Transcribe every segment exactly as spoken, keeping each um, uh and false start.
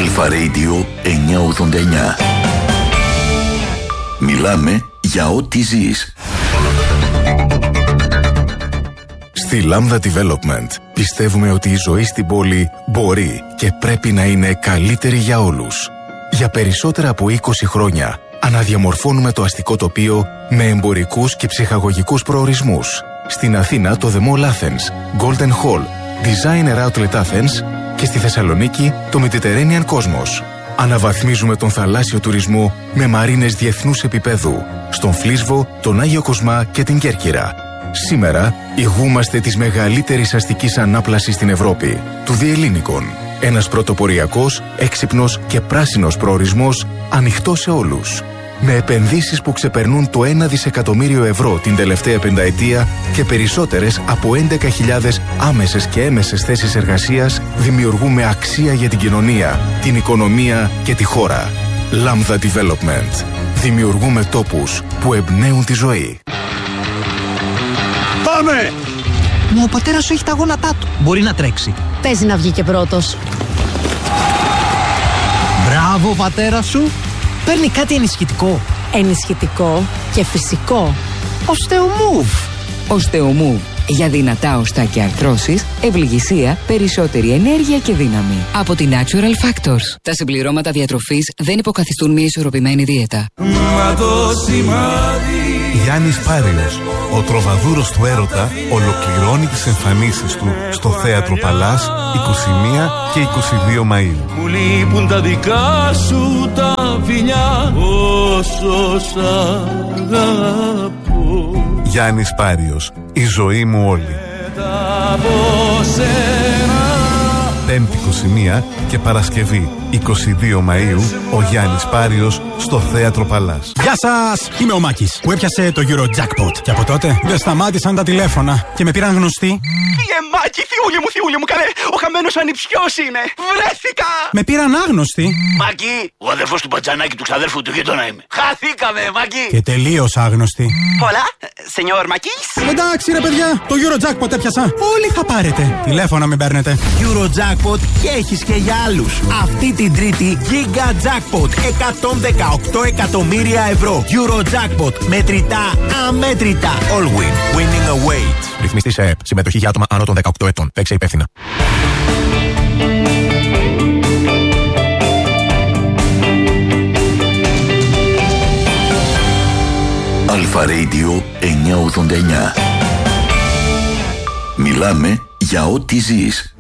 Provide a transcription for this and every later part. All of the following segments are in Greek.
Αλφα Radio εννιακόσια ογδόντα εννιά. Μιλάμε για ό,τι ζεις. Στη Lambda Development πιστεύουμε ότι η ζωή στην πόλη μπορεί και πρέπει να είναι καλύτερη για όλους. Για περισσότερα από είκοσι χρόνια αναδιαμορφώνουμε το αστικό τοπίο με εμπορικούς και ψυχαγωγικούς προορισμούς. Στην Αθήνα το The Mall Athens, Golden Hall, Designer Outlet Athens και στη Θεσσαλονίκη το Mediterranean Cosmos. Αναβαθμίζουμε τον θαλάσσιο τουρισμό με μαρίνες διεθνούς επίπεδου στον Φλίσβο, τον Άγιο Κοσμά και την Κέρκυρα. Σήμερα ηγούμαστε της μεγαλύτερης αστικής ανάπλασης στην Ευρώπη, του Διελλήνικων. Ένας πρωτοποριακός, έξυπνος και πράσινος προορισμός ανοιχτός σε όλους. Με επενδύσεις που ξεπερνούν το ένα δισεκατομμύριο ευρώ την τελευταία πενταετία και περισσότερες από έντεκα χιλιάδες άμεσες και έμεσες θέσεις εργασίας, δημιουργούμε αξία για την κοινωνία, την οικονομία και τη χώρα. Lambda Development. Δημιουργούμε τόπους που εμπνέουν τη ζωή. Πάμε! Μα ο πατέρας σου έχει τα γόνατά του. Μπορεί να τρέξει. Παίζει να βγει και πρώτος. Μπράβο, πατέρα σου. Παίρνει κάτι ενισχυτικό. Ενισχυτικό και φυσικό. Οστεομούβ. Οστεομούβ. Για δυνατά οστά και αρθρώσεις, ευληγησία, περισσότερη ενέργεια και δύναμη. Από τη Natural Factors. Τα συμπληρώματα διατροφής δεν υποκαθιστούν μια ισορροπημένη δίαιτα. Μα το σημάδι. Γιάννης Πάριος, ο τροβαδούρος του έρωτα, ολοκληρώνει τις εμφανίσεις του στο Θέατρο Παλάς είκοσι μία και είκοσι δύο Μαΐου. Μου λείπουν τα δικά σου τα φιλιά, όσο σ' αγαπώ. Γιάννης Πάριος, η ζωή μου όλη. Πέμπτη είκοσι μία και Παρασκευή είκοσι δύο Μαΐου, ο Γιάννης Πάριος στο Θέατρο Παλάς. Γεια σας! Είμαι ο Μάκης που έπιασε το Eurojackpot. Και από τότε δεν σταμάτησαν τα τηλέφωνα και με πήραν γνωστοί. Φύγε Μάκη, θειούλη μου, θειούλη μου, καλέ! Ο χαμένος ανιψιός είναι! Βρέθηκα! Με πήραν άγνωστοι. Μάκη, ο αδερφός του Πατζανάκη του ξαδέρφου του γείτονα είμαι. Χαθήκαμε, Μάκη! Και τελείως άγνωστοι. Πολλά, σενιόρ Μακής. Εντάξει ρε παιδιά, το Eurojackpot έπιασα. Όλοι θα πάρετε. Τηλέφωνα μην παίρνετε. Eurojackpot και έχεις και για άλλους. Αυτή την Τρίτη Giga Jackpot εκατόν δεκαοκτώ εκατομμύρια ευρώ. Eurojackpot. Μετρητά αμέτρητα. All win. Winning awaits. Ρυθμιστή σε ΕΕΠ. Συμμετοχή για άτομα άνω των δεκαοκτώ ετών. Παίξε υπεύθυνα. Αλφα Radio εννιακόσια ογδόντα εννιά. Μιλάμε για ό,τι ζεις.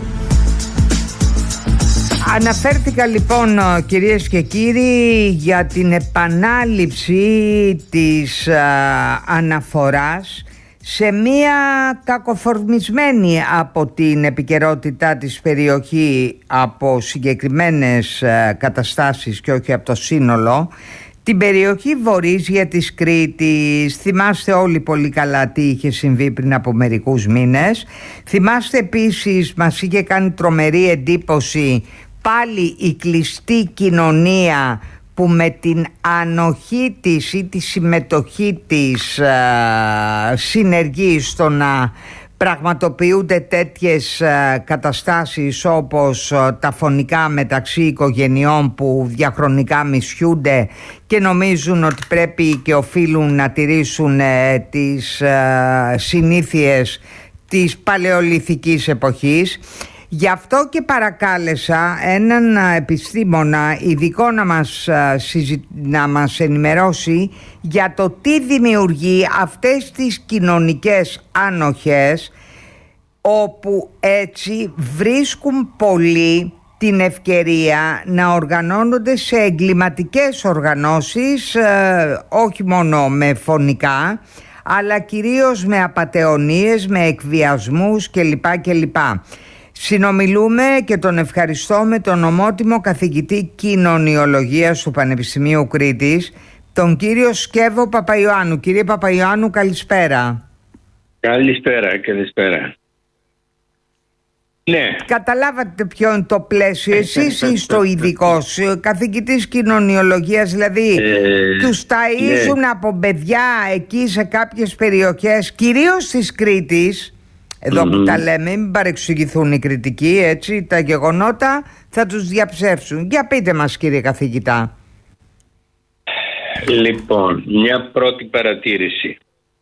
Αναφέρθηκα λοιπόν, κυρίες και κύριοι, για την επανάληψη της α, αναφοράς σε μία κακοφορμισμένη από την επικαιρότητά της περιοχή, από συγκεκριμένες α, καταστάσεις και όχι από το σύνολο, την περιοχή Βορίζια της Κρήτης. Θυμάστε όλοι πολύ καλά τι είχε συμβεί πριν από μερικούς μήνες. Θυμάστε επίσης, μας είχε κάνει τρομερή εντύπωση πάλι η κλειστή κοινωνία που με την ανοχή της ή τη συμμετοχή της α, συνεργεί στο να πραγματοποιούνται τέτοιες α, καταστάσεις όπως α, τα φωνικά μεταξύ οικογενειών που διαχρονικά μισιούνται και νομίζουν ότι πρέπει και οφείλουν να τηρήσουν ε, τις α, συνήθειες της παλαιολιθικής εποχής. Γι' αυτό και παρακάλεσα έναν επιστήμονα ειδικό να μας, συζη... να μας ενημερώσει για το τι δημιουργεί αυτές τις κοινωνικές άνοχες, όπου έτσι βρίσκουν πολλοί την ευκαιρία να οργανώνονται σε εγκληματικές οργανώσεις, ε, όχι μόνο με φωνικά, αλλά κυρίως με απατεωνίες, με εκβιασμούς κλπ. κλπ. Συνομιλούμε και τον ευχαριστώ με τον ομότιμο καθηγητή κοινωνιολογίας του Πανεπιστημίου Κρήτης, τον κύριο Σκεύο Παπαϊωάννου. Κύριε Παπαϊωάννου, καλησπέρα. Καλησπέρα, καλησπέρα. Ναι. Καταλάβατε ποιο είναι το πλαίσιο? Εσείς είστε ο ειδικός καθηγητής κοινωνιολογίας, δηλαδή ε, τους ταΐζουν ναι. από παιδιά εκεί σε κάποιες περιοχές, κυρίως της Κρήτης, εδώ Mm-hmm. που τα λέμε, μην παρεξηγηθούν οι κριτικοί, έτσι, τα γεγονότα θα τους διαψεύσουν. Για πείτε μας, κύριε καθηγητά. Λοιπόν, μια πρώτη παρατήρηση.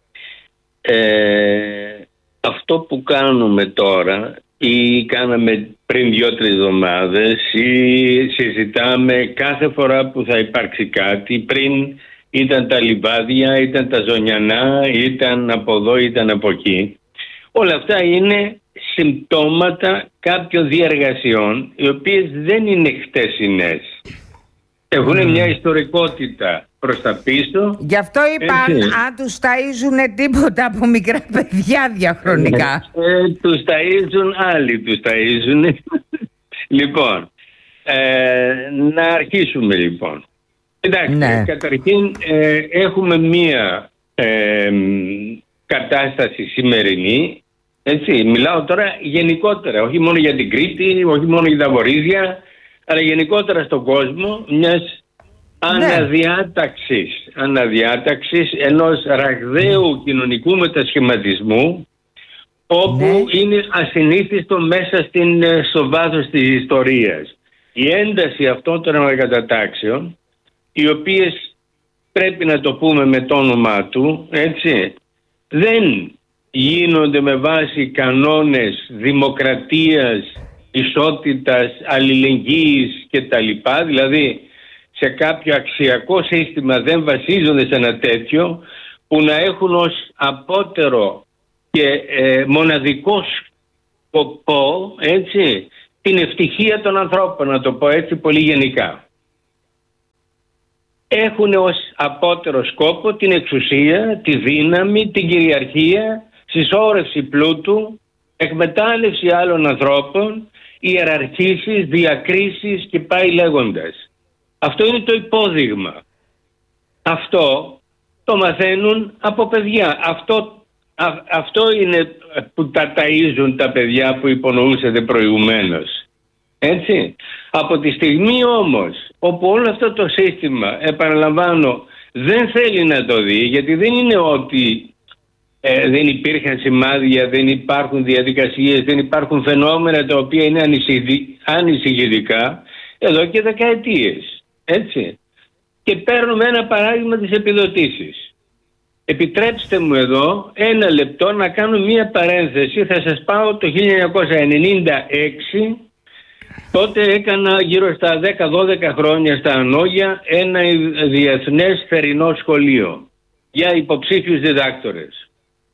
Ε, αυτό που κάνουμε τώρα ή κάναμε πριν δύο-τρεις εβδομάδες ή συζητάμε κάθε φορά που θα υπάρξει κάτι, πριν ήταν τα λιβάδια, ήταν τα ζωνιανά, ήταν από εδώ, ήταν από εκεί. Όλα αυτά είναι συμπτώματα κάποιων διεργασιών οι οποίες δεν είναι χτεσινές. Έχουν mm. μια ιστορικότητα προς τα πίσω. Γι' αυτό είπαν, έτσι, αν τους ταΐζουνε τίποτα από μικρά παιδιά διαχρονικά. Ε, τους ταΐζουν άλλοι, τους ταΐζουν. Λοιπόν, ε, να αρχίσουμε λοιπόν. Εντάξει, ναι. Καταρχήν ε, έχουμε μία ε, κατάσταση σημερινή, έτσι, μιλάω τώρα γενικότερα, όχι μόνο για την Κρήτη, όχι μόνο για τα βορείδια, αλλά γενικότερα στον κόσμο, μιας αναδιάταξης, ναι. αναδιάταξης ενός ραγδαίου κοινωνικού μετασχηματισμού, όπου ναι. είναι ασυνήθιστο μέσα στην, στο βάθος της ιστορίας. Η ένταση αυτών των ανακατατάξεων, οι οποίες πρέπει να το πούμε με το όνομά του, έτσι, δεν γίνονται με βάση κανόνες δημοκρατίας, ισότητας, αλληλεγγύης κτλ. Δηλαδή σε κάποιο αξιακό σύστημα δεν βασίζονται σε ένα τέτοιο που να έχουν ως απότερο και ε, μοναδικό σκοπό, έτσι, την ευτυχία των ανθρώπων, να το πω έτσι πολύ γενικά. Έχουν ως απότερο σκόπο την εξουσία, τη δύναμη, την κυριαρχία, συσσόρευση πλούτου, εκμετάλλευση άλλων ανθρώπων, ιεραρχήσεις, διακρίσεις και πάει λέγοντας. Αυτό είναι το υπόδειγμα. Αυτό το μαθαίνουν από παιδιά. Αυτό, α, αυτό είναι που τα ταΐζουν τα παιδιά που υπονοούσατε προηγουμένως. Έτσι. Από τη στιγμή όμως όπου όλο αυτό το σύστημα, επαναλαμβάνω, δεν θέλει να το δει, γιατί δεν είναι ότι ε, δεν υπήρχαν σημάδια, δεν υπάρχουν διαδικασίες, δεν υπάρχουν φαινόμενα τα οποία είναι ανησυχητικά εδώ και δεκαετίες. Έτσι. Και παίρνουμε ένα παράδειγμα της επιδοτήσεις. Επιτρέψτε μου εδώ ένα λεπτό να κάνω μία παρένθεση. Θα σας πάω το χίλια εννιακόσια ενενήντα έξι. Τότε έκανα γύρω στα δέκα δώδεκα χρόνια στα Ανόγια ένα διεθνές θερινό σχολείο για υποψήφιους διδάκτορες.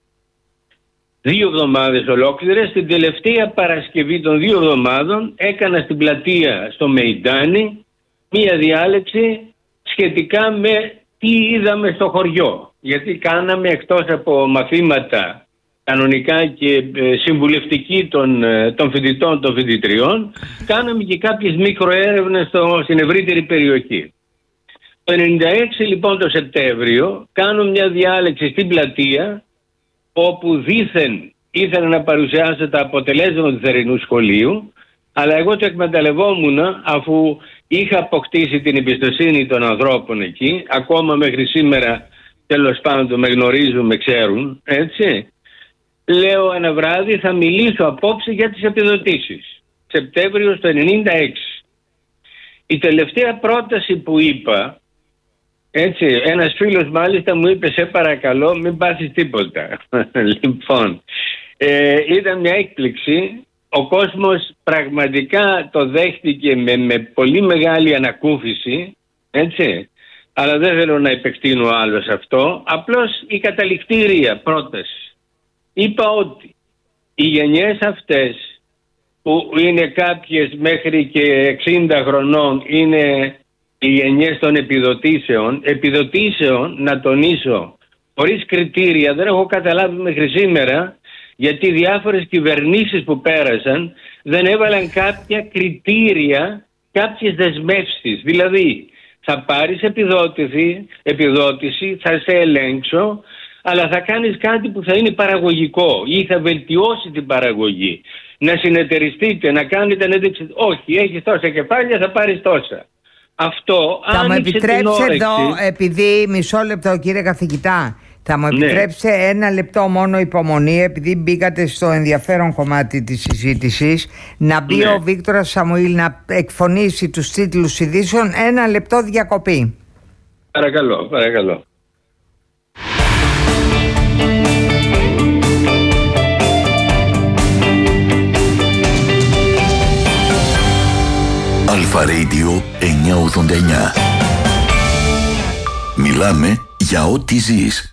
Δύο εβδομάδες ολόκληρες. Την τελευταία Παρασκευή των δύο εβδομάδων έκανα στην πλατεία στο Μεϊντάνι μία διάλεξη σχετικά με τι είδαμε στο χωριό. Γιατί κάναμε, εκτός από μαθήματα κανονικά και συμβουλευτική των, των φοιτητών, των φοιτητριών, κάναμε και κάποιες μικροέρευνες στο, στην ευρύτερη περιοχή. Το ενενήντα έξι λοιπόν το Σεπτέμβριο κάνω μια διάλεξη στην πλατεία, όπου δήθεν ήθελα να παρουσιάσω τα αποτελέσματα του θερινού σχολείου, αλλά εγώ το εκμεταλλευόμουν αφού είχα αποκτήσει την εμπιστοσύνη των ανθρώπων εκεί, ακόμα μέχρι σήμερα τέλος πάντων με γνωρίζουν, με ξέρουν, έτσι. Λέω ένα βράδυ θα μιλήσω απόψε για τις επιδοτήσεις. Σεπτέμβριο του ενενήντα έξι. Η τελευταία πρόταση που είπα, έτσι, ένας φίλος μάλιστα μου είπε σε παρακαλώ μην πάθεις τίποτα. Λοιπόν, ε, ήταν μια έκπληξη. Ο κόσμος πραγματικά το δέχτηκε με, με πολύ μεγάλη ανακούφιση, έτσι. Αλλά δεν θέλω να επεκτείνω άλλο σε αυτό. Απλώς η καταληκτήρια πρόταση. Είπα ότι οι γενιές αυτές που είναι κάποιες μέχρι και εξήντα χρονών είναι οι γενιές των επιδοτήσεων, επιδοτήσεων να τονίσω χωρίς κριτήρια, δεν έχω καταλάβει μέχρι σήμερα γιατί διάφορες κυβερνήσεις που πέρασαν δεν έβαλαν κάποια κριτήρια, κάποιες δεσμεύσεις. Δηλαδή θα πάρεις επιδότηση, επιδότηση, θα σε ελέγξω, αλλά θα κάνεις κάτι που θα είναι παραγωγικό ή θα βελτιώσει την παραγωγή. Να συνεταιριστείτε, να κάνετε ανέντευξη. Όχι, έχεις τόσα κεφάλια, θα πάρεις τόσα. Αυτό θα μου επιτρέψει εδώ, επειδή μισό λεπτό κύριε καθηγητά, Θα μου επιτρέψετε ναι. ένα λεπτό μόνο υπομονή, επειδή μπήκατε στο ενδιαφέρον κομμάτι της συζήτησης, να μπει ναι. ο Βίκτορας Σαμουήλ να εκφωνήσει τους τίτλους ειδήσεων. Ένα λεπτό διακοπή. Παρακαλώ, παρακαλώ. Αλφα Radio εννιακόσια ογδόντα εννιά. Μιλάμε για ό,τι ζεις.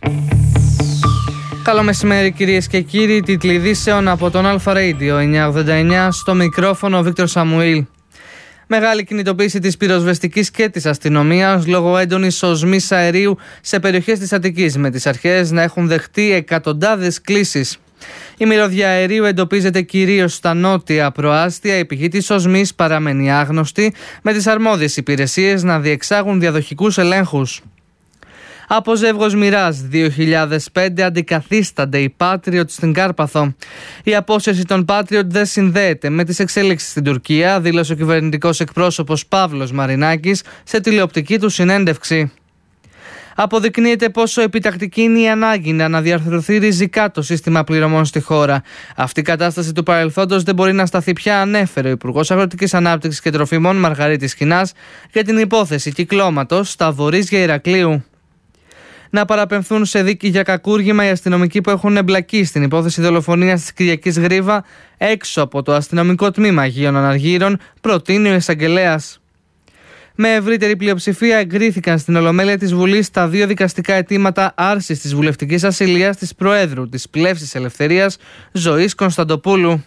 Καλό μεσημέρι κυρίες και κύριοι, τίτλοι ειδήσεων από τον Αλφα Radio εννιακόσια ογδόντα εννιά, στο μικρόφωνο ο Βίκτορ Σαμουήλ. Μεγάλη κινητοποίηση της πυροσβεστικής και της αστυνομίας λόγω έντονης οσμής αερίου σε περιοχές της Αττικής, με τις αρχές να έχουν δεχτεί εκατοντάδες κλήσεις. Η μυρωδιά αερίου εντοπίζεται κυρίως στα νότια προάστια, η πηγή της οσμής παραμένει άγνωστη, με τις αρμόδιες υπηρεσίες να διεξάγουν διαδοχικούς ελέγχους. Από ζεύγος Μοιράς δύο χιλιάδες πέντε αντικαθίστανται οι Patriot στην Κάρπαθο. Η απόσυρση των Patriot δεν συνδέεται με τις εξέλιξεις στην Τουρκία, δήλωσε ο κυβερνητικός εκπρόσωπος Παύλος Μαρινάκης σε τηλεοπτική του συνέντευξη. Αποδεικνύεται πόσο επιτακτική είναι η ανάγκη να αναδιαρθρωθεί ριζικά το σύστημα πληρωμών στη χώρα. Αυτή η κατάσταση του παρελθόντος δεν μπορεί να σταθεί πια, ανέφερε ο Υπουργός Αγροτικής Ανάπτυξης και Τροφίμων Μαργαρίτης Κινάς για την υπόθεση κυκλώματος στα Βορίζια Ηρακλείου. Να παραπεμφθούν σε δίκη για κακούργημα οι αστυνομικοί που έχουν εμπλακεί στην υπόθεση δολοφονίας της Κυριακής Γρίβα έξω από το αστυνομικό τμήμα Αγίων Αναργύρων, προτείνει ο εισαγγελέας. Με ευρύτερη πλειοψηφία εγκρίθηκαν στην Ολομέλεια της Βουλής τα δύο δικαστικά αιτήματα άρσης της βουλευτικής ασυλίας της Προέδρου της Πλεύσης Ελευθερίας Ζωής Κωνσταντοπούλου.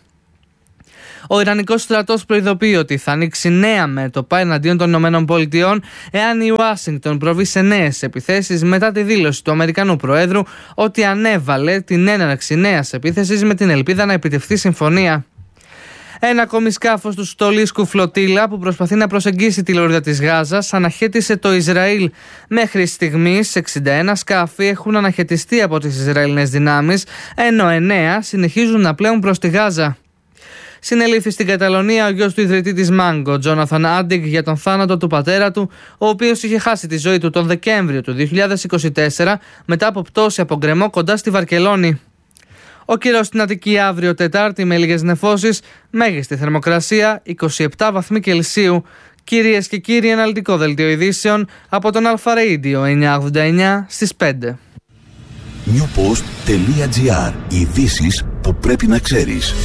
Ο Ιρανικός στρατός προειδοποιεί ότι θα ανοίξει νέα μέτωπα εναντίον των ΗΠΑ εάν η Ουάσιγκτον προβεί σε νέες επιθέσεις μετά τη δήλωση του Αμερικανού Προέδρου ότι ανέβαλε την έναρξη νέας επίθεσης με την ελπίδα να επιτευχθεί συμφωνία. Ένα ακόμη σκάφος του Στολίσκου Φλωτήλα που προσπαθεί να προσεγγίσει τη λωρίδα της Γάζας αναχέτησε το Ισραήλ. Μέχρι στιγμής εξήντα ένα σκάφη έχουν αναχαιτιστεί από τις Ισραηλινές δυνάμεις, ενώ εννέα συνεχίζουν να πλέουν προς τη Γάζα. Συνελήφθη στην Καταλωνία ο γιος του ιδρυτή της Μάγκο, Τζόναθαν Άντιγκ, για τον θάνατο του πατέρα του, ο οποίος είχε χάσει τη ζωή του τον Δεκέμβριο του δύο χιλιάδες είκοσι τέσσερα μετά από πτώση από γκρεμό κοντά στη Βαρκελόνη. Ο καιρός στην Αττική αύριο Τετάρτη με λίγες νεφώσεις, μέγιστη θερμοκρασία είκοσι επτά βαθμοί Κελσίου. Κυρίες και κύριοι, αναλυτικό δελτίο ειδήσεων από τον Αλφα Radio εννιακόσια ογδόντα εννιά στις πέντε. newpost.gr. Ειδήσεις που πρέπει να ξέρεις.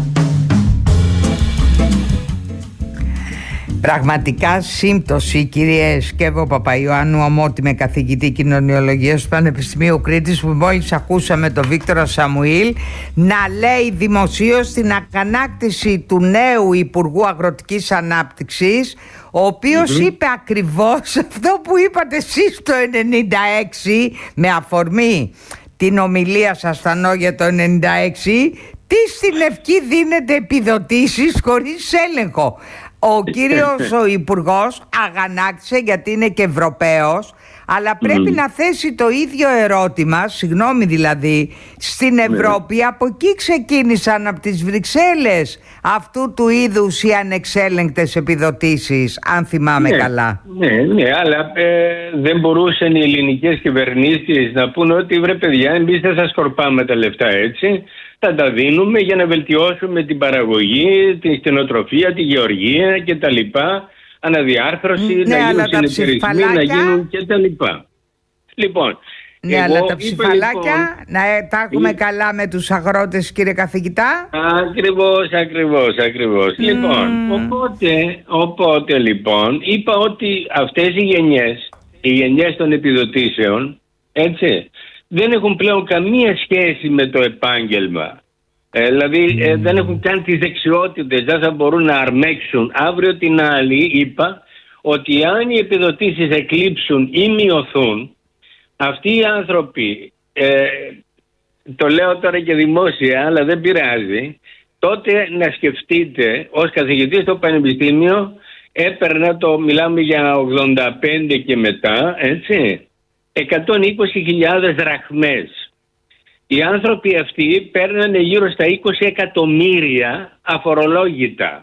Πραγματικά σύμπτωση, κύριε Σκεύο Παπαϊωάννου, ομότιμε καθηγητή κοινωνιολογίας του Πανεπιστημίου Κρήτης, που μόλις ακούσαμε τον Βίκτορα Σαμουήλ να λέει δημοσίως την ακανάκτηση του νέου Υπουργού Αγροτικής Ανάπτυξης, ο οποίος mm-hmm. είπε ακριβώς αυτό που είπατε εσείς το ενενήντα έξι, με αφορμή την ομιλία σας στα Νόγια το ενενήντα έξι, τι στην Ευκή δίνεται επιδοτήσεις χωρίς έλεγχο. Ο κύριος ο Υπουργός αγανάκτησε, γιατί είναι και Ευρωπαίος, αλλά πρέπει mm. να θέσει το ίδιο ερώτημα, συγγνώμη δηλαδή, στην Ευρώπη. Mm. Από εκεί ξεκίνησαν, από τις Βρυξέλλες, αυτού του είδους οι ανεξέλεγκτες επιδοτήσεις, αν θυμάμαι ναι, καλά. Ναι, ναι, αλλά ε, δεν μπορούσαν οι ελληνικές κυβερνήσεις να πούνε ότι βρε παιδιά, εμείς δεν θα σκορπάμε τα λεφτά έτσι. Θα τα δίνουμε για να βελτιώσουμε την παραγωγή, την κτηνοτροφία, τη γεωργία κτλ. Αναδιάρθρωση, ναι, να γίνουν συνεταιρισμοί, να γίνουν κτλ. Λοιπόν, ναι, εγώ αλλά τα ψηφαλάκια λοιπόν, να τα έχουμε ε... καλά με τους αγρότες, κύριε καθηγητά. Ακριβώς, ακριβώς, ακριβώς. Mm. Λοιπόν, οπότε, οπότε λοιπόν είπα ότι αυτές οι γενιές, οι γενιές των επιδοτήσεων, έτσι, δεν έχουν πλέον καμία σχέση με το επάγγελμα. Ε, δηλαδή ε, δεν έχουν καν τις δεξιότητες, δεν θα μπορούν να αρμέξουν. Αύριο την άλλη είπα ότι αν οι επιδοτήσεις εκλείψουν ή μειωθούν, αυτοί οι άνθρωποι, ε, το λέω τώρα και δημόσια αλλά δεν πειράζει, τότε να σκεφτείτε, ως καθηγητής στο Πανεπιστήμιο έπαιρνα το, μιλάμε για ογδόντα πέντε και μετά, έτσι, εκατόν είκοσι χιλιάδες δραχμές. Οι άνθρωποι αυτοί παίρνανε γύρω στα είκοσι εκατομμύρια αφορολόγητα.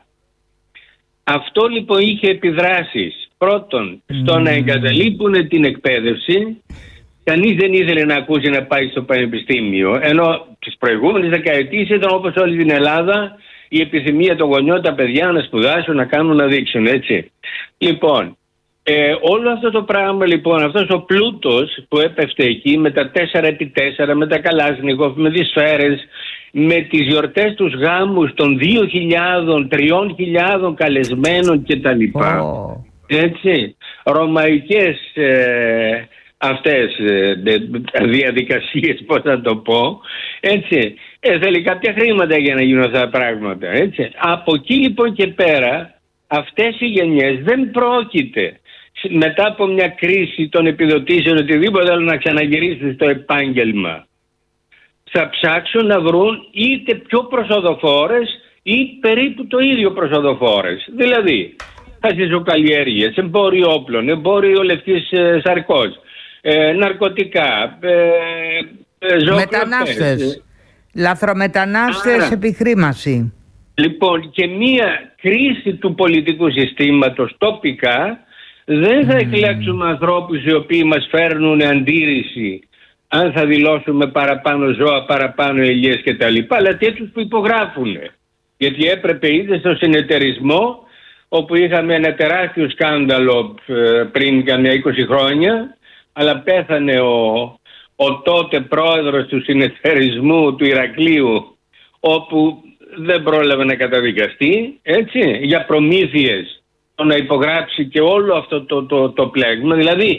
Αυτό λοιπόν είχε επιδράσεις. Πρώτον, στο mm. να εγκαταλείπουν την εκπαίδευση, κανείς δεν ήθελε να ακούσει να πάει στο πανεπιστήμιο. Ενώ τις προηγούμενες δεκαετίες ήταν, όπως όλη την Ελλάδα, η επιθυμία των γονιών τα παιδιά να σπουδάσουν, να κάνουν, να δείξουν, έτσι. Λοιπόν, ε, όλο αυτό το πράγμα, λοιπόν, αυτός ο πλούτος που έπεφτε εκεί με τα τέσσερα επί τέσσερα, με τα Καλάσνικοφ, με τις σφαίρες, με τις γιορτές, τους γάμους των δύο χιλιάδων, τρεις χιλιάδες καλεσμένων κτλ. Oh. Έτσι, ρωμαϊκές ε, αυτές ε, διαδικασίες, πώς να το πω, έτσι, ε, θέλει κάποια χρήματα για να γίνουν αυτά τα πράγματα, έτσι. Από εκεί λοιπόν και πέρα, αυτές οι γενιές δεν πρόκειται μετά από μια κρίση των επιδοτήσεων οτιδήποτε άλλο να ξαναγυρίσουν στο επάγγελμα. Θα ψάξουν να βρουν είτε πιο προσοδοφόρες ή περίπου το ίδιο προσοδοφόρες. Δηλαδή, χασιζοκαλλιέργειες, εμπόριο όπλων, εμπόριο λευκής ε, σαρκός, ε, ναρκωτικά, ε, ε, μετανάστες, λαθρομετανάστες, άρα, επιχρήμαση. Λοιπόν, και μία κρίση του πολιτικού συστήματος τοπικά, δεν θα mm. εκλέξουμε ανθρώπους οι οποίοι μας φέρνουν αντίρρηση αν θα δηλώσουμε παραπάνω ζώα, παραπάνω ελιές κτλ. Αλλά τέτοιους που υπογράφουν. Γιατί έπρεπε είτε στο συνεταιρισμό, όπου είχαμε ένα τεράστιο σκάνδαλο πριν καμιά είκοσι χρόνια, αλλά πέθανε ο, ο τότε πρόεδρος του συνεταιρισμού του Ηρακλείου, όπου δεν πρόλαβε να καταδικαστεί, έτσι, για προμήθειες, να υπογράψει και όλο αυτό το, το, το πλέγμα. Δηλαδή,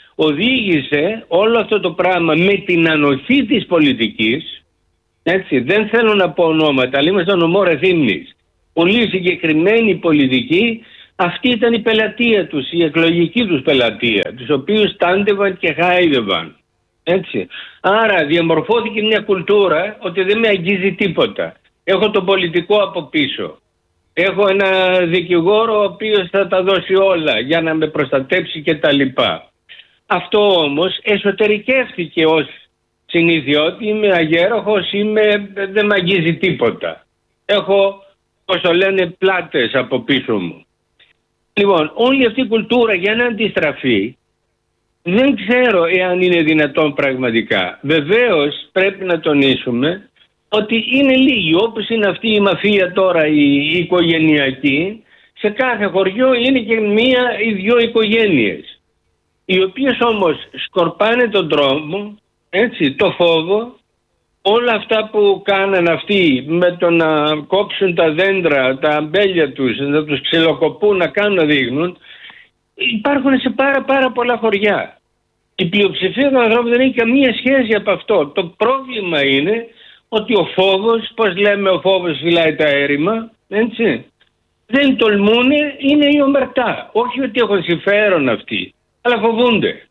οδήγησε όλο αυτό το πράγμα με την ανοχή της πολιτικής, έτσι, δεν θέλω να πω ονόματα, αλλά είμαστε νομό Ρεθύμνης. Πολύ συγκεκριμένη πολιτική, αυτή ήταν η πελατεία τους, η εκλογική τους πελατεία, τους οποίους τάντευαν και χάιδευαν. Έτσι. Άρα διαμορφώθηκε μια κουλτούρα ότι δεν με αγγίζει τίποτα. Έχω τον πολιτικό από πίσω. Έχω ένα δικηγόρο ο οποίος θα τα δώσει όλα για να με προστατέψει κτλ. Αυτό όμως εσωτερικεύτηκε ως συνήθεια ότι είμαι αγέροχος, είμαι, δεν με αγγίζει τίποτα. Έχω, όσο λένε, πλάτες από πίσω μου. Λοιπόν, όλη αυτή η κουλτούρα για να αντιστραφεί, δεν ξέρω εάν είναι δυνατόν πραγματικά. Βεβαίως πρέπει να τονίσουμε ότι είναι λίγοι, όπως είναι αυτή η μαφία τώρα η, η οικογενειακή, σε κάθε χωριό είναι και μία ή δυο οικογένειες, οι οποίες όμως σκορπάνε τον τρόμο, έτσι, το φόβο, όλα αυτά που κάναν αυτοί με το να κόψουν τα δέντρα, τα αμπέλια τους, να τους ξυλοκοπούν, να κάνουν, να δείχνουν, υπάρχουν σε πάρα πάρα πολλά χωριά. Η πλειοψηφία των ανθρώπων δεν έχει καμία σχέση από αυτό. Το πρόβλημα είναι ότι ο φόβος, πώς λέμε, ο φόβος φυλάει τα έρημα, έτσι. Δεν τολμούνε, είναι η ομερτά. Όχι ότι έχουν συμφέρον αυτοί, αλλά φοβούνται.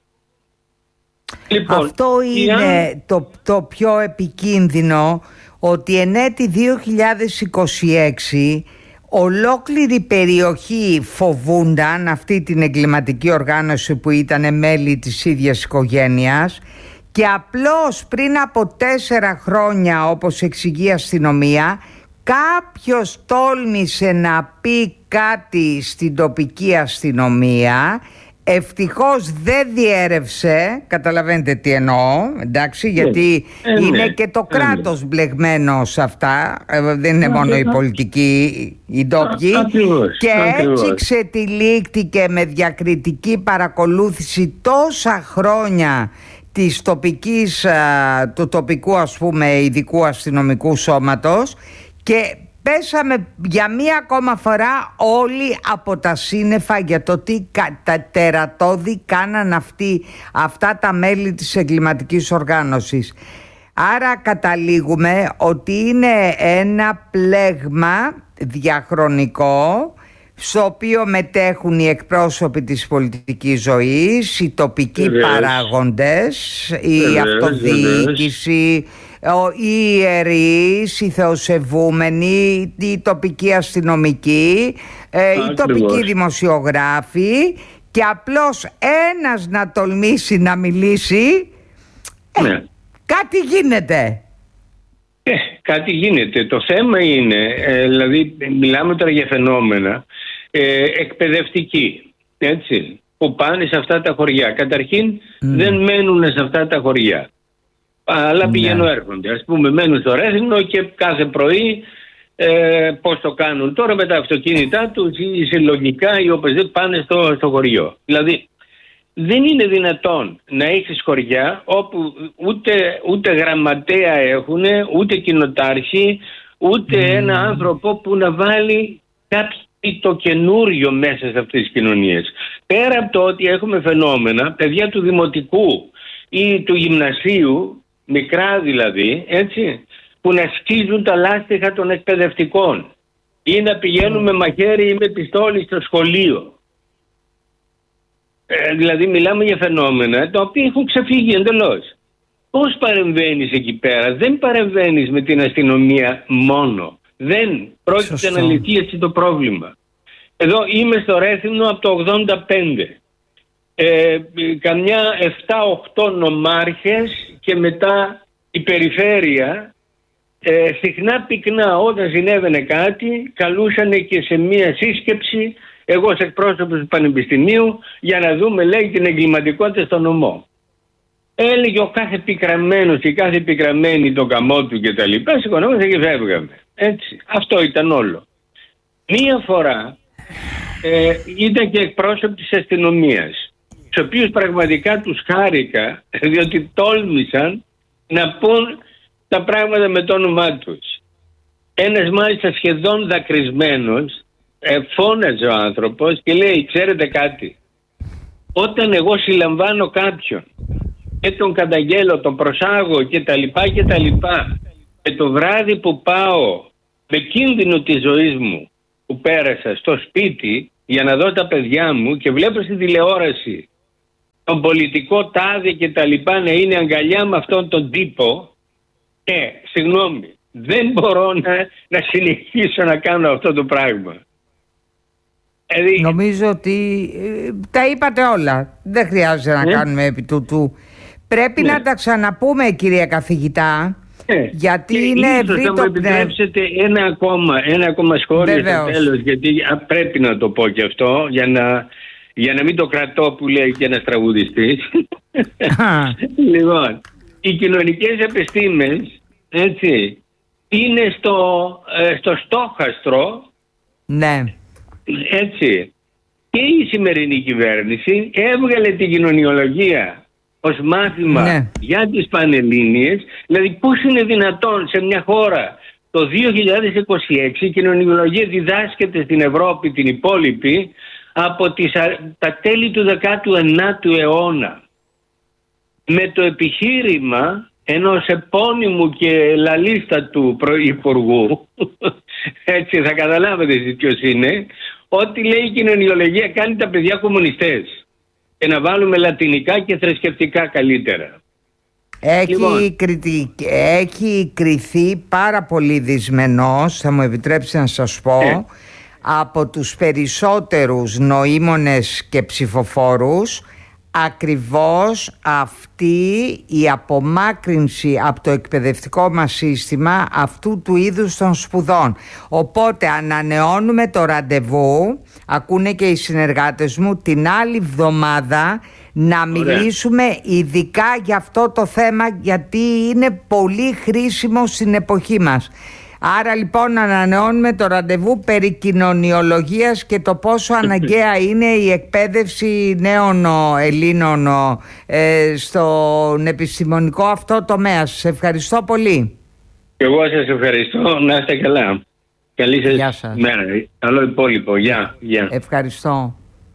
Λοιπόν, αυτό είναι αν... το, το πιο επικίνδυνο, ότι εν έτη δύο χιλιάδες είκοσι έξι ολόκληρη περιοχή φοβούνταν αυτή την εγκληματική οργάνωση που ήταν μέλη της ίδιας οικογένειας, και απλώς πριν από τέσσερα χρόνια, όπως εξηγεί η αστυνομία, κάποιος τόλμησε να πει κάτι στην τοπική αστυνομία. Ευτυχώς δεν διέρευσε, καταλαβαίνετε τι εννοώ, εντάξει, γιατί ε, είναι ναι, και το ε, κράτος ναι. μπλεγμένο σε αυτά, δεν είναι μόνο η πολιτική, οι ντόπιοι, και ακριβώς. Έτσι ξετυλίχτηκε με διακριτική παρακολούθηση τόσα χρόνια της τοπικής, του τοπικού, ας πούμε, ειδικού αστυνομικού σώματος, και πέσαμε για μία ακόμα φορά όλοι από τα σύννεφα για το τι τα τερατώδη κάναν αυτοί, αυτά τα μέλη της εγκληματικής οργάνωσης. Άρα καταλήγουμε ότι είναι ένα πλέγμα διαχρονικό, στο οποίο μετέχουν οι εκπρόσωποι της πολιτικής ζωής, οι τοπικοί Βεβαίως. παράγοντες, η Βεβαίως, αυτοδιοίκηση, Βεβαίως. οι ιερείς, οι θεοσεβούμενοι, η τοπική αστυνομική, ε, οι τοπικοί δημοσιογράφοι, και απλώς ένας να τολμήσει να μιλήσει, ε, ναι. κάτι γίνεται. Ε, κάτι γίνεται. Το θέμα είναι, ε, δηλαδή μιλάμε τώρα για φαινόμενα ε, εκπαιδευτική, έτσι. που πάνε σε αυτά τα χωριά. Καταρχήν mm. δεν μένουν σε αυτά τα χωριά. Αλλά mm. πηγαίνουν έρχονται. Ας πούμε μένουν στο Ρέθυμνο και κάθε πρωί ε, πώς το κάνουν τώρα με τα αυτοκίνητά τους ή συλλογικά ή οπωσδήποτε πάνε στο, στο χωριό. Δηλαδή δεν είναι δυνατόν να έχεις χωριά όπου ούτε, ούτε γραμματέα έχουν, ούτε κοινοτάρχη, ούτε mm. ένα άνθρωπο που να βάλει κάποιο το καινούριο μέσα σε αυτές τις κοινωνίες. Πέρα από το ότι έχουμε φαινόμενα, παιδιά του δημοτικού ή του γυμνασίου, μικρά δηλαδή, έτσι, που να σκίζουν τα λάστιχα των εκπαιδευτικών ή να πηγαίνουν με μαχαίρι ή με πιστόλι στο σχολείο. Ε, δηλαδή μιλάμε για φαινόμενα τα οποία έχουν ξεφύγει εντελώς. Πώς παρεμβαίνεις εκεί πέρα? Δεν παρεμβαίνεις με την αστυνομία μόνο. Δεν πρόκειται Σωστό. να λυθεί έτσι το πρόβλημα. Εδώ είμαι στο Ρέθυμνο από το ογδόντα πέντε. Ε, καμιά επτά οκτώ νομάρχες και μετά η περιφέρεια ε, συχνά πυκνά όταν συνέβαινε κάτι καλούσανε και σε μία σύσκεψη, εγώ ως εκπρόσωπος του Πανεπιστημίου, για να δούμε, λέει, την εγκληματικότητα στο νομό. Έλεγε ο κάθε πικραμένος και κάθε πικραμένη τον καμό του και τα λοιπά, σηκωνόμαστε και φεύγαμε. Έτσι. Αυτό ήταν όλο. Μία φορά ε, ήταν και εκπρόσωποι της αστυνομίας, τους οποίους πραγματικά τους χάρηκα, διότι τόλμησαν να πούν τα πράγματα με το όνομά τους. Ένας μάλιστα σχεδόν δακρυσμένος ε, φώναζε ο άνθρωπος και λέει, ξέρετε κάτι, όταν εγώ συλλαμβάνω κάποιον και τον καταγγέλω, τον προσάγω και τα λοιπά και τα λοιπά, και το βράδυ που πάω με κίνδυνο της ζωής μου που πέρασα στο σπίτι για να δω τα παιδιά μου και βλέπω στην τηλεόραση τον πολιτικό τάδε και τα λοιπά να είναι αγκαλιά με αυτόν τον τύπο, ε, συγγνώμη, δεν μπορώ να, να συνεχίσω να κάνω αυτό το πράγμα. Ε, Νομίζω ότι ε, τα είπατε όλα. Δεν χρειάζεται να ε? κάνουμε επί τούτου. Πρέπει ναι. να τα ξαναπούμε, κυρία καθηγητά, ε, γιατί είναι ευρύ το... Θα μου επιτρέψετε ένα ακόμα, ένα ακόμα σχόλιο στο τέλος, γιατί α, πρέπει να το πω και αυτό, για να, για να μην το κρατώ που λέει και ένας τραγουδιστής. Λοιπόν, οι κοινωνικές επιστήμες, έτσι, είναι στο, ε, στο στόχαστρο, ναι. έτσι, και η σημερινή κυβέρνηση έβγαλε την κοινωνιολογία ως μάθημα ναι. για τις Πανελλήνιες. Δηλαδή πώς είναι δυνατόν σε μια χώρα το δύο χιλιάδες είκοσι έξι η κοινωνιολογία διδάσκεται στην Ευρώπη την υπόλοιπη από τις, τα τέλη του δεκάτου ενάτου αιώνα με το επιχείρημα ενός επώνυμου και λαλίστατου προϋπουργού, έτσι θα καταλάβετε εσείς ποιος είναι, ότι λέει η κοινωνιολογία κάνει τα παιδιά κομμουνιστές και να βάλουμε λατινικά και θρησκευτικά καλύτερα. Έχει, λοιπόν. κριτή, έχει κριθεί πάρα πολύ δυσμενός, θα μου επιτρέψετε να σας πω, ε. από τους περισσότερους νοήμονες και ψηφοφόρους, ακριβώς αυτή η απομάκρυνση από το εκπαιδευτικό μας σύστημα αυτού του είδους των σπουδών. Οπότε ανανεώνουμε το ραντεβού, ακούνε και οι συνεργάτες μου, την άλλη εβδομάδα να μιλήσουμε ειδικά για αυτό το θέμα, γιατί είναι πολύ χρήσιμο στην εποχή μας. Άρα λοιπόν ανανεώνουμε το ραντεβού περί κοινωνιολογίας και το πόσο αναγκαία είναι η εκπαίδευση νέων Ελλήνων ε, στον επιστημονικό αυτό τομέα. Σας ευχαριστώ πολύ. Και εγώ σας ευχαριστώ. Να είστε καλά. Καλή σας, σας. μέρα. Καλό υπόλοιπο. Γεια. Γεια. Ευχαριστώ.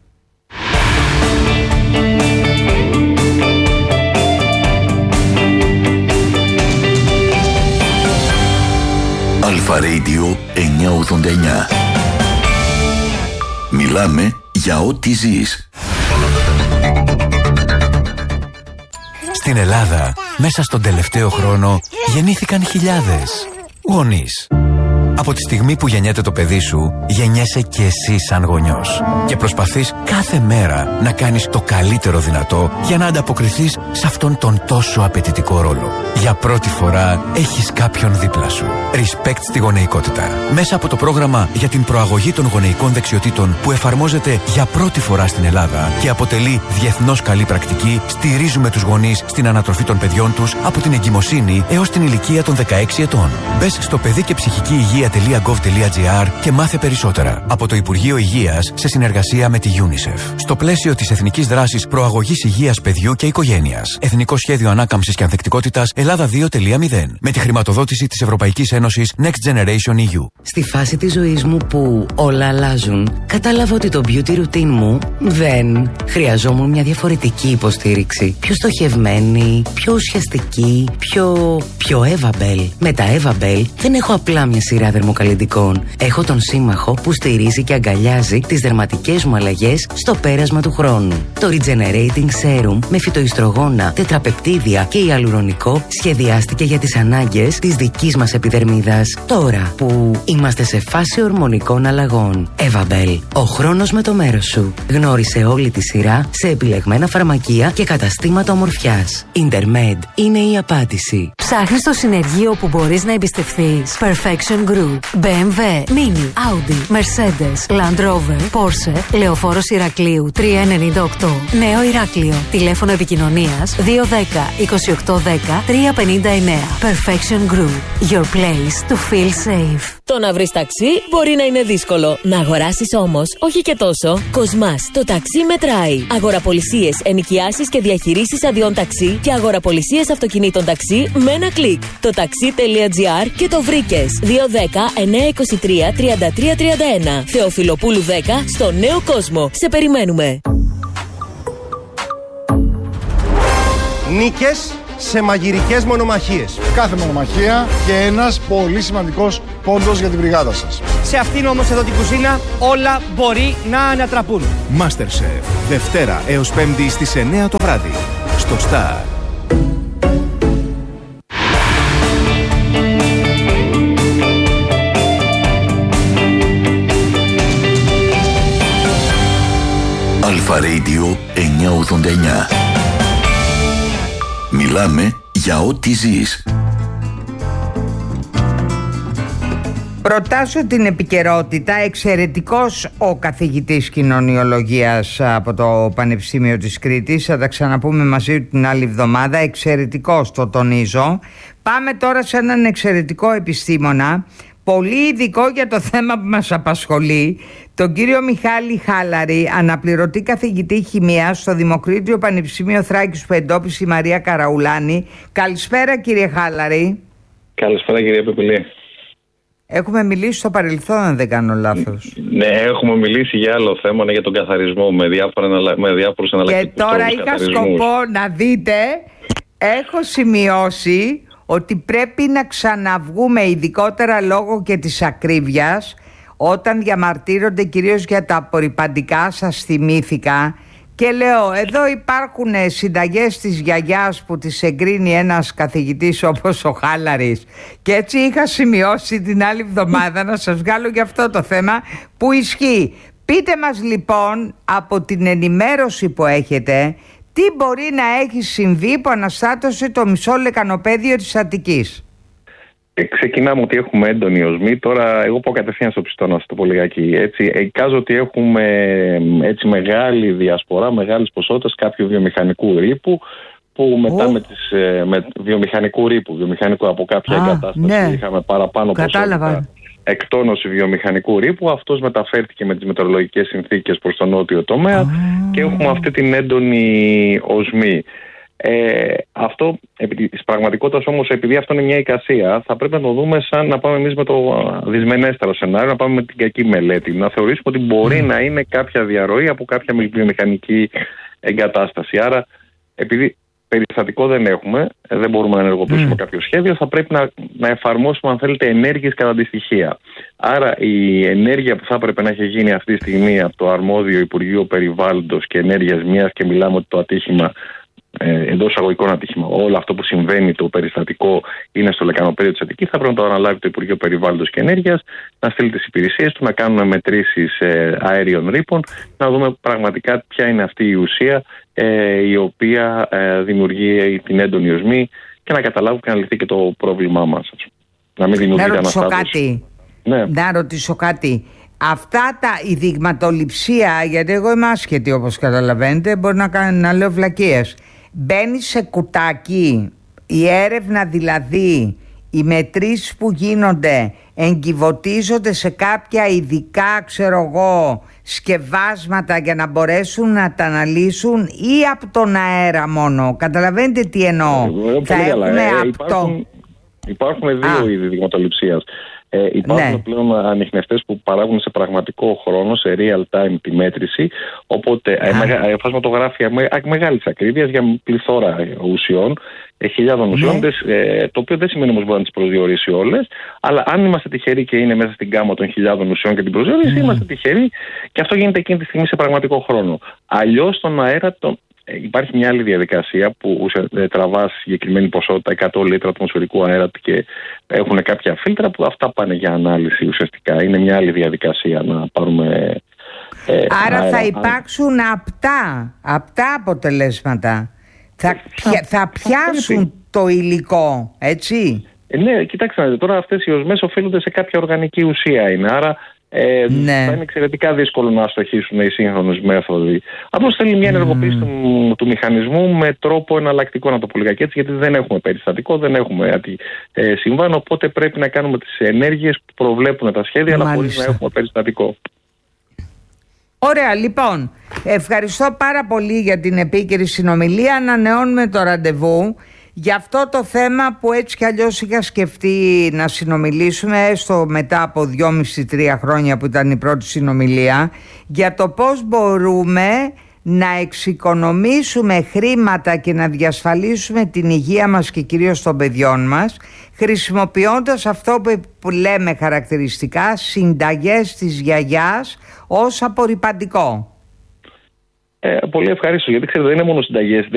Αλφα Radio εννιακόσια ογδόντα εννιά. Μιλάμε για ό,τι ζεις. Στην Ελλάδα, μέσα στον τελευταίο χρόνο, γεννήθηκαν χιλιάδες γονείς. Από τη στιγμή που γεννιέται το παιδί σου, γεννιέσαι και εσύ σαν γονιός. Και προσπαθείς κάθε μέρα να κάνεις το καλύτερο δυνατό για να ανταποκριθείς σε αυτόν τον τόσο απαιτητικό ρόλο. Για πρώτη φορά έχεις κάποιον δίπλα σου. Respect στη γονεϊκότητα. Μέσα από το πρόγραμμα για την προαγωγή των γονεϊκών δεξιοτήτων που εφαρμόζεται για πρώτη φορά στην Ελλάδα και αποτελεί διεθνώς καλή πρακτική, στηρίζουμε τους γονείς στην ανατροφή των παιδιών τους από την εγκυμοσύνη έως την ηλικία των δεκαέξι ετών. Μπες στο παιδί και ψυχική υγεία τελεία γκοβ τελεία τζι άρ και μάθε περισσότερα. Από το Υπουργείο Υγείας σε συνεργασία με τη UNICEF. Στο πλαίσιο της Εθνικής Δράσης Προαγωγής Υγείας Παιδιού και Οικογένειας. Εθνικό Σχέδιο Ανάκαμψης και Ανθεκτικότητας Ελλάδα δύο τελεία μηδέν. Με τη χρηματοδότηση της Ευρωπαϊκής Ένωσης Next Generation ι γιου. Στη φάση της ζωής μου που όλα αλλάζουν, κατάλαβα ότι το beauty routine μου δεν χρειαζόμουν μια διαφορετική υποστήριξη. Πιο στοχευμένη, πιο ουσιαστική, πιο... πιο Evabel. Με τα Evabel δεν έχω απλά μια σειρά δερμοκαλλυντικών. Έχω τον σύμμαχο που στηρίζει και αγκαλιάζει τις δερματικές μου αλλαγές στο πέρασμα του χρόνου. Το Regenerating Serum με φυτοϊστρογόνα, τετραπεπτίδια και ιαλουρονικό σχεδιάστηκε για τις ανάγκες της δικής μας επιδερμίδας. Τώρα που είμαστε σε φάση ορμονικών αλλαγών. Evabel. Ο χρόνος με το μέρος σου. Γνώρισε όλη τη σειρά σε επιλεγμένα φαρμακεία και καταστήματα ομορφιάς. Intermed είναι η απάντηση. Ψάχνεις το συνεργείο που μπορείς να εμπιστευθείς. Perfection Group. μπι εμ ντάμπλιου, Mini, Audi, Mercedes, Land Rover, Porsche, Λεωφόρος Ηρακλείου τριακόσια ενενήντα οκτώ. Νέο Ηράκλειο. Τηλέφωνο επικοινωνίας δύο ένα μηδέν, είκοσι οκτώ δέκα, τριακόσια πενήντα εννέα. Perfection Group. Your place to feel safe. Το να βρεις ταξί μπορεί να είναι δύσκολο. Να αγοράσεις όμως, όχι και τόσο. Κοσμάς, το ταξί μετράει. Αγοραπολισίες, ενοικιάσεις και διαχειρήσεις αδειών ταξί και αγοραπολισίες αυτοκινήτων ταξί με ένα κλικ. Το ταξί τελεία τζι άρ και το βρήκες. δύο ένα μηδέν, εννιά δύο τρία, τρία τρία τρία ένα. Θεοφιλοπούλου δέκα στο Νέο Κόσμο. Σε περιμένουμε. Νίκες σε μαγειρικές μονομαχίες. Κάθε μονομαχία και ένας πολύ σημαντικός πόντος για την μπριγάδα σας. Σε αυτήν όμως εδώ την κουζίνα όλα μπορεί να ανατραπούν. MasterChef. Δευτέρα έως Πέμπτη στις εννιά το βράδυ. Στο Star. Αλφα Radio εννιακόσια ογδόντα εννιά. Μιλάμε για ό,τι ζεις. Προτάσω την επικαιρότητα. Εξαιρετικός ο καθηγητής κοινωνιολογίας από το Πανεπιστήμιο της Κρήτης. Θα τα ξαναπούμε μαζί του την άλλη εβδομάδα. Εξαιρετικός, το τονίζω. Πάμε τώρα σε έναν εξαιρετικό επιστήμονα, πολύ ειδικό για το θέμα που μας απασχολεί, τον κύριο Μιχάλη Χάλαρη, αναπληρωτή καθηγητή χημείας στο Δημοκρίτιο Πανεπιστήμιο Θράκης που εντόπισε η Μαρία Καραουλάνη. Καλησπέρα κύριε Χάλαρη. Καλησπέρα κύριε Πεπιλή. Έχουμε μιλήσει στο παρελθόν, αν δεν κάνω λάθος. Ναι, έχουμε μιλήσει για άλλο θέμα, ναι, για τον καθαρισμό με, διάφορα, με διάφορους εναλλακτικούς. Και τώρα είχα σκοπό να δείτε, έχω σημειώσει ότι πρέπει να ξαναβγούμε, ειδικότερα λόγω και της ακρίβειας, όταν διαμαρτύρονται κυρίως για τα απορριπαντικά, σας θυμήθηκα, και λέω εδώ υπάρχουν συνταγές της γιαγιάς που τις εγκρίνει ένας καθηγητής όπως ο Χάλαρης, και έτσι είχα σημειώσει την άλλη εβδομάδα να σας βγάλω για αυτό το θέμα που ισχύει. Πείτε μας λοιπόν από την ενημέρωση που έχετε, τι μπορεί να έχει συμβεί που αναστάτωσε το μισό λεκανοπέδιο της Αττικής. Ε, ξεκινάμε ότι έχουμε έντονη οσμή. Τώρα εγώ πω κατευθείαν στο πιστό να σας το πω λιγάκι. Έτσι, εικάζω ότι έχουμε έτσι μεγάλη διασπορά, μεγάλες ποσότητες κάποιου βιομηχανικού ρήπου, που μετά oh. με τις με βιομηχανικού ρήπου, βιομηχανικού από κάποια ah, εγκατάσταση ναι. είχαμε παραπάνω ποσότητα εκτόνωση βιομηχανικού ρήπου. Αυτός μεταφέρθηκε με τις μετεωρολογικές συνθήκες προς τον νότιο τομέα oh. και έχουμε αυτή την έντονη οσμή. Ε, αυτό της πραγματικότητας όμως, επειδή αυτό είναι μια εικασία, θα πρέπει να το δούμε σαν να πάμε εμείς με το δυσμενέστερο σενάριο, να πάμε με την κακή μελέτη, να θεωρήσουμε ότι μπορεί mm. να είναι κάποια διαρροή από κάποια βιομηχανική εγκατάσταση. Άρα, επειδή περιστατικό δεν έχουμε, δεν μπορούμε να ενεργοποιήσουμε mm. κάποιο σχέδιο, θα πρέπει να, να εφαρμόσουμε, αν θέλετε, ενέργειες κατά τη στοιχεία. Άρα η ενέργεια που θα έπρεπε να έχει γίνει αυτή τη στιγμή από το αρμόδιο Υπουργείο Περιβάλλοντος και Ενέργειας, μιας και μιλάμε ότι το ατύχημα ε, εντός εισαγωγικών ατύχημα, όλο αυτό που συμβαίνει το περιστατικό είναι στο λεκανοπέδιο της Αττικής, θα πρέπει να το αναλάβει το Υπουργείο Περιβάλλοντος και Ενέργειας, να στείλει τις υπηρεσίες του, να κάνουμε μετρήσεις ε, αέριων ρήπων, να δούμε πραγματικά ποια είναι αυτή η ουσία ε, η οποία ε, δημιουργεί την έντονη οσμή και να καταλάβουμε και να λυθεί και το πρόβλημά μας. Να μην δημιουργείται αναστάτωση. Να ρωτήσω κάτι. Ναι. Να ρωτήσω κάτι. Αυτά τα, η δειγματοληψία, γιατί εγώ είμαι άσχετη όπως καταλαβαίνετε, μπορεί να, κάνω, να λέω βλακίες. Μπαίνει σε κουτάκι η έρευνα, δηλαδή οι μετρήσεις που γίνονται εγκυβωτίζονται σε κάποια ειδικά, ξέρω εγώ, σκευάσματα για να μπορέσουν να τα αναλύσουν ή από τον αέρα μόνο? Καταλαβαίνετε τι εννοώ? Ε, θα έχουμε ε, από υπάρχουν, το... υπάρχουν δύο είδη δειγματοληψίας. Ε, υπάρχουν ναι. πλέον ανιχνευτές που παράγουν σε πραγματικό χρόνο, σε real time τη μέτρηση, οπότε ε, φασματογράφια με, μεγάλης ακρίβειας για πληθώρα ουσιών, ε, χιλιάδων ουσιών, ναι. ε, το οποίο δεν σημαίνει όμως μπορεί να τις προσδιορίσει όλες, αλλά αν είμαστε τυχεροί και είναι μέσα στην γάμμα των χιλιάδων ουσιών και την προσδιορίσει, mm. είμαστε τυχεροί και αυτό γίνεται εκείνη τη στιγμή σε πραγματικό χρόνο. Αλλιώς στον αέρα τον υπάρχει μια άλλη διαδικασία που τραβά συγκεκριμένη ποσότητα, εκατό λίτρα ατμοσφαιρικού αέρα και έχουν κάποια φίλτρα που αυτά πάνε για ανάλυση ουσιαστικά. Είναι μια άλλη διαδικασία να πάρουμε. Ε, Άρα αέρα. θα υπάρξουν απτά, απτά αποτελέσματα. Θα, πια, θα πιάσουν το υλικό, έτσι. Ε, ναι, κοιτάξτε, τώρα αυτές οι οσμές οφείλονται σε κάποια οργανική ουσία είναι. Άρα Ε, ναι. θα είναι εξαιρετικά δύσκολο να αστοχήσουν οι σύγχρονες μέθοδοι. Απλώς θέλει μια ενεργοποίηση mm. του, του μηχανισμού με τρόπο εναλλακτικό, να το πω λιγάκι έτσι, γιατί δεν έχουμε περιστατικό, δεν έχουμε ε, συμβάν. Οπότε πρέπει να κάνουμε τις ενέργειες που προβλέπουν τα σχέδια, Μάλιστα. αλλά χωρίς να έχουμε περιστατικό. Ωραία, λοιπόν. Ευχαριστώ πάρα πολύ για την επίκαιρη συνομιλία. Ανανεώνουμε το ραντεβού για αυτό το θέμα που έτσι κι αλλιώς είχα σκεφτεί να συνομιλήσουμε, έστω μετά από δυόμιση τρία χρόνια που ήταν η πρώτη συνομιλία, για το πώς μπορούμε να εξοικονομήσουμε χρήματα και να διασφαλίσουμε την υγεία μας και κυρίως των παιδιών μας, χρησιμοποιώντας αυτό που λέμε χαρακτηριστικά συνταγές της γιαγιάς ως απορρυπαντικό. Ε, πολύ ευχαρίστω, γιατί ξέρετε δεν είναι μόνο συνταγές.